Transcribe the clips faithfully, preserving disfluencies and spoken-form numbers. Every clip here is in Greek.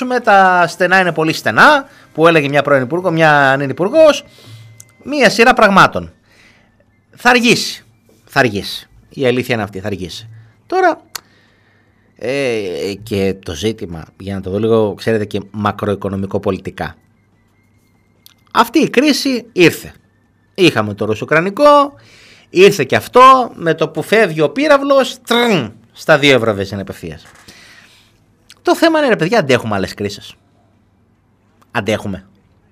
καλύψουμε, τα στενά είναι πολύ στενά, που έλεγε μια πρώην υπουργό, μια νυν υπουργός, μία σειρά πραγμάτων. Θα αργήσει, θα αργήσει, η αλήθεια είναι αυτή, θα αργήσει. Τώρα, ε, και το ζήτημα, για να το δω λίγο, ξέρετε, και μακροοικονομικό πολιτικά. Αυτή η κρίση ήρθε. Είχαμε το ρωσο-ουκρανικό, ήρθε και αυτό, με το που φεύγει ο πύραυλος, τρρρ, στα δύο ευρώ βέζιν απευθείας. Το θέμα είναι, ρε παιδιά, αντέχουμε άλλες κρίσεις. Αντέχουμε.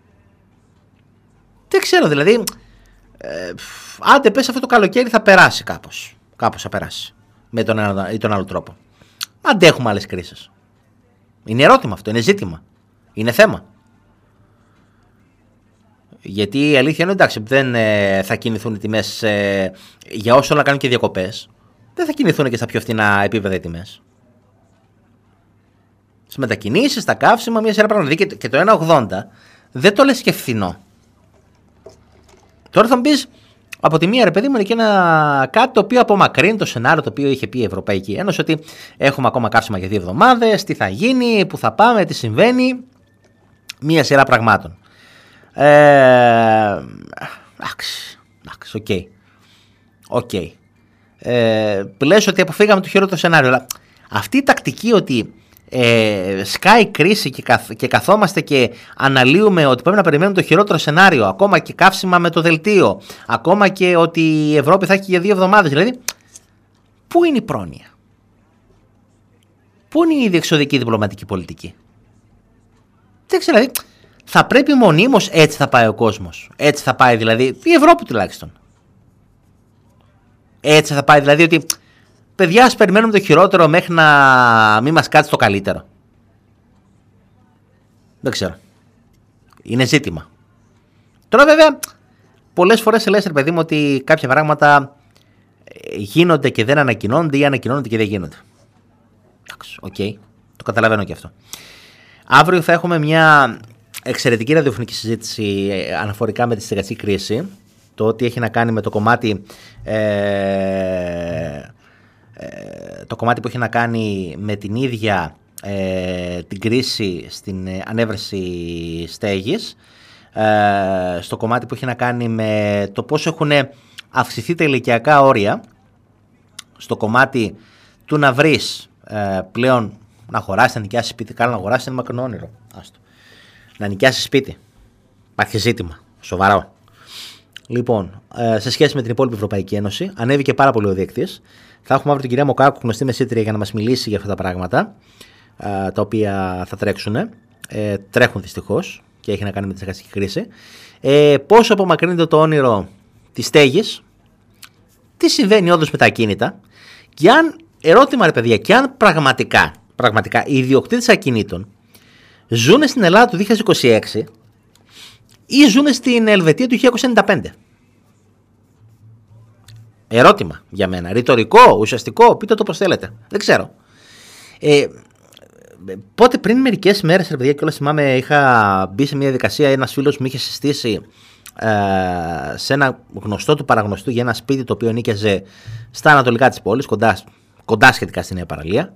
Δεν ξέρω, δηλαδή, ε, άντε πες αυτό το καλοκαίρι θα περάσει κάπως. Κάπως θα περάσει. Με τον ένα ή τον άλλο τρόπο. Αντέχουμε άλλες κρίσεις. Είναι ερώτημα αυτό, είναι ζήτημα. Είναι θέμα. Γιατί η αλήθεια είναι, εντάξει, δεν ε, θα κινηθούν οι τιμές ε, για όσο να κάνουν και διακοπές. Δεν θα κινηθούν και στα πιο φθηνά επίπεδα οι τιμές. Στις μετακινήσεις, στα καύσιμα, μια σειρά πράγματα. Και, και το ένα ογδόντα δεν το λες και φθηνό. Τώρα θα μου πεις, από τη μία, ρε παιδί μου, είναι και ένα κάτι το οποίο απομακρύνει το σενάριο το οποίο είχε πει η Ευρωπαϊκή Ένωση, ότι έχουμε ακόμα καύσιμα για δύο εβδομάδες, τι θα γίνει, πού θα πάμε, τι συμβαίνει. Μία σειρά πραγμάτων. Εντάξει, εντάξει, οκ. Οκ. Λες ότι αποφύγαμε το χειρότερο σενάριο, αλλά αυτή η τακτική ότι ε, σκάει κρίση και, καθ, και καθόμαστε και αναλύουμε ότι πρέπει να περιμένουμε το χειρότερο σενάριο, ακόμα και καύσιμα με το δελτίο, ακόμα και ότι η Ευρώπη θα έχει για δύο εβδομάδες, δηλαδή πού είναι η πρόνοια, πού είναι η διεξοδική διπλωματική πολιτική? Δεν ξέρω, δηλαδή θα πρέπει μονίμως έτσι θα πάει ο κόσμος, έτσι θα πάει δηλαδή η Ευρώπη τουλάχιστον, έτσι θα πάει δηλαδή ότι παιδιά, ας περιμένουμε το χειρότερο μέχρι να μην μας κάτσει το καλύτερο. Δεν ξέρω. Είναι ζήτημα. Τώρα βέβαια, πολλές φορές λες, ρε παιδί μου, ότι κάποια πράγματα γίνονται και δεν ανακοινώνονται ή ανακοινώνονται και δεν γίνονται. Εντάξει, οκ. Okay. Το καταλαβαίνω και αυτό. Αύριο θα έχουμε μια εξαιρετική ραδιοφωνική συζήτηση αναφορικά με τη στεγαστική κρίση. Το ότι έχει να κάνει με το κομμάτι... Ε, το κομμάτι που έχει να κάνει με την ίδια ε, την κρίση στην ανέβρεση στέγης, ε, στο κομμάτι που έχει να κάνει με το πώς έχουν αυξηθεί τα ηλικιακά όρια, στο κομμάτι του να βρεις ε, πλέον να αγοράσεις, να νοικιάσεις σπίτι. Καλά, να αγοράσεις είναι μακρινό όνειρο. Άστο. Να νοικιάσεις σπίτι. Υπάρχει ζήτημα. Σοβαρό. Λοιπόν, ε, σε σχέση με την υπόλοιπη Ευρωπαϊκή Ένωση, ανέβηκε πάρα πολύ ο δείκτης. Θα έχουμε αύριο την κυρία Μοκάκου, γνωστή μεσήτρια, για να μας μιλήσει για αυτά τα πράγματα, ε, τα οποία θα τρέξουν. Ε, τρέχουν δυστυχώς και έχει να κάνει με τη στεγαστική κρίση. Ε, πόσο απομακρύνεται το όνειρο της στέγης, τι συμβαίνει όντως με τα ακίνητα, και αν, ερώτημα ρε παιδιά, και αν πραγματικά, πραγματικά οι ιδιοκτήτες ακινήτων ζουν στην Ελλάδα του δύο χιλιάδες είκοσι έξι ή ζουν στην Ελβετία του χίλια εννιακόσια ενενήντα πέντε. Ερώτημα για μένα. Ρητορικό, ουσιαστικό, πείτε το πώς θέλετε. Δεν ξέρω. Ε, πότε πριν μερικές μέρες, ρε παιδιά, και όλα θυμάμαι, είχα μπει σε μια διαδικασία. Ένας φίλος μου είχε συστήσει ε, σε ένα γνωστό του παραγνωστού για ένα σπίτι το οποίο νίκιαζε στα ανατολικά της πόλης, κοντά, κοντά σχετικά στη Νέα Παραλία.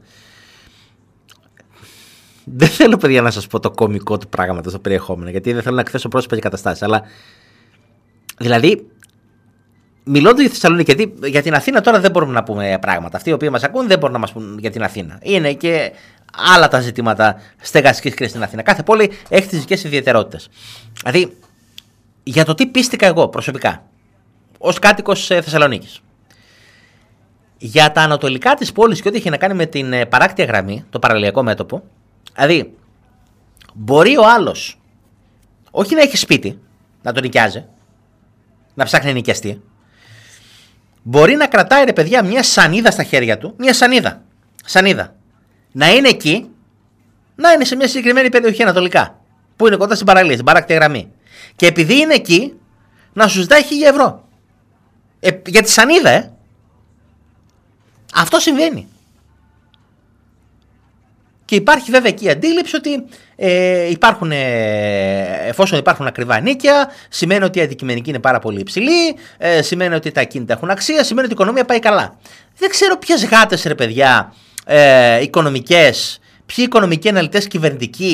Δεν θέλω, παιδιά, να σας πω το κωμικό του πράγματος, το περιεχόμενο, γιατί δεν θέλω να εκθέσω πρόσωπα και καταστάσεις. Αλλά δηλαδή, μιλώντας για τη Θεσσαλονίκη, γιατί για την Αθήνα τώρα δεν μπορούμε να πούμε πράγματα. Αυτοί οι οποίοι μας ακούν δεν μπορούν να μας πούν για την Αθήνα. Είναι και άλλα τα ζητήματα στεγαστικής κρίσης στην Αθήνα. Κάθε πόλη έχει τις δικές ιδιαιτερότητες. Δηλαδή, για το τι πίστηκα εγώ προσωπικά, ως κάτοικος Θεσσαλονίκης, για τα ανατολικά της πόλης και ό,τι έχει να κάνει με την παράκτια γραμμή, το παραλιακό μέτωπο, δηλαδή, μπορεί ο άλλος όχι να έχει σπίτι, να το νοικιάζει, να ψάχνει νοικιαστή. Μπορεί να κρατάει, ρε παιδιά, μια σανίδα στα χέρια του, μια σανίδα, σανίδα, να είναι εκεί, να είναι σε μια συγκεκριμένη περιοχή ανατολικά, που είναι κοντά στην παραλία, στην παράκτια γραμμή. Και επειδή είναι εκεί, να σου ζητάει χίλια ευρώ. Ε, για τη σανίδα, ε. Αυτό συμβαίνει. Και υπάρχει βέβαια εκεί η αντίληψη ότι ε, υπάρχουν, ε, εφόσον υπάρχουν ακριβά νίκια, σημαίνει ότι η αντικειμενική είναι πάρα πολύ υψηλή, ε, σημαίνει ότι τα ακίνητα έχουν αξία, σημαίνει ότι η οικονομία πάει καλά. Δεν ξέρω ποιες γάτες, ρε παιδιά, ε, οικονομικές, ποιοι οικονομικοί αναλυτές κυβερνητικοί